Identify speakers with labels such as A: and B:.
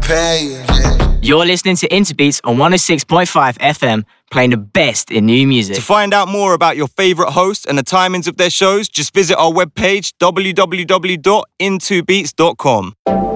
A: paying, yeah.
B: You're listening to Interbeats on 106.5 FM, playing the best in new music.
C: To find out more about your favourite host and the timings of their shows, just visit our webpage, www.intobeats.com.